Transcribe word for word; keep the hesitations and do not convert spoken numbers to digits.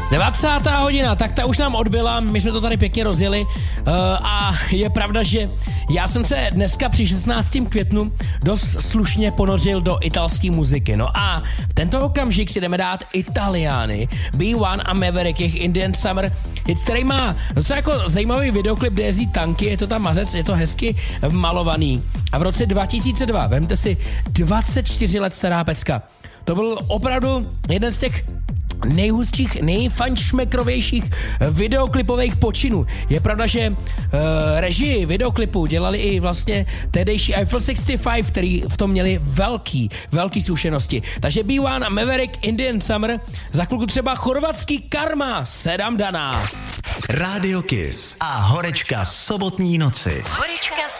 devátá hodina, tak ta už nám odbyla, my jsme to tady pěkně rozjeli uh, a je pravda, že já jsem se dneska při šestnáctého květnu dost slušně ponořil do italské muziky. No a v tento okamžik si jdeme dát Italiány, bé jedna a Maverick, jejich Indian Summer, který má docela jako zajímavý videoklip, kde jezdí tanky, je to tam mazec, je to hezky malovaný. A v roce dva tisíce dva, vemte si, dvacet čtyři let stará pecka. To byl opravdu jeden z těch nejhustších, nejfanšmekrovějších videoklipových počinů. Je pravda, že uh, režii videoklipu dělali i vlastně tehdejší Eiffel šedesát pět, který v tom měli velký, velký zkušenosti. Takže bé jedna a Maverick, Indian Summer, za chvilku třeba chorvatský Karma, Sedam Daná. Rádio Kiss a horečka sobotní noci. Horečka